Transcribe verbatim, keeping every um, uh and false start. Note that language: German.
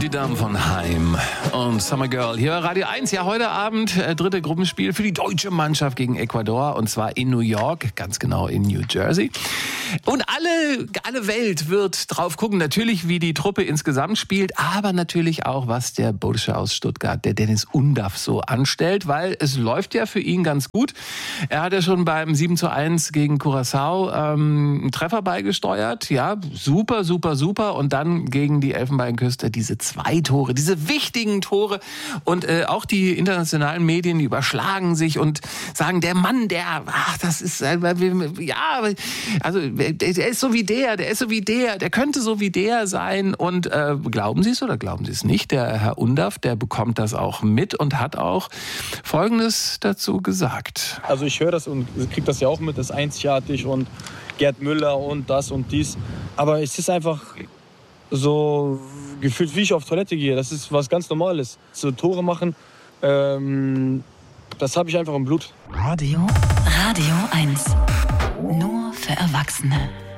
Die Damen von Heim und Summer Girl hier bei Radio eins. Ja, heute Abend äh, dritte Gruppenspiel für die deutsche Mannschaft gegen Ecuador und zwar in New York, ganz genau in New Jersey. Und alle, alle Welt wird drauf gucken, natürlich wie die Truppe insgesamt spielt, aber natürlich auch, was der Bursche aus Stuttgart, der Dennis Undaff, so anstellt, weil es läuft ja für ihn ganz gut. Er hat ja schon beim sieben zu eins gegen Curaçao ähm, einen Treffer beigesteuert, ja, super, super, super und dann gegen die Elfenbeinküste diese zwei Tore, diese wichtigen Tore und äh, auch die internationalen Medien die überschlagen sich und sagen, der Mann, der, ach, das ist, äh, ja, also der ist so wie der, der ist so wie der, der könnte so wie der sein und äh, glauben Sie es oder glauben Sie es nicht, der Herr Undaff, der bekommt das auch mit und hat auch Folgendes dazu gesagt. Also ich höre das und kriege das ja auch mit, das ist einzigartig und Gerd Müller und das und dies, aber es ist einfach so gefühlt, wie ich auf Toilette gehe. Das ist was ganz Normales. So Tore machen, ähm, das habe ich einfach im Blut. Radio, Radio eins. Nur für Erwachsene.